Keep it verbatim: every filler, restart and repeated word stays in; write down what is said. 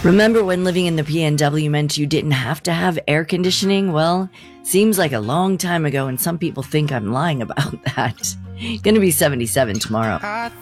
Remember when living in the P N W meant you didn't have to have air conditioning? Well, seems like a long time ago, and some people think I'm lying about that. Gonna be seventy-seven tomorrow.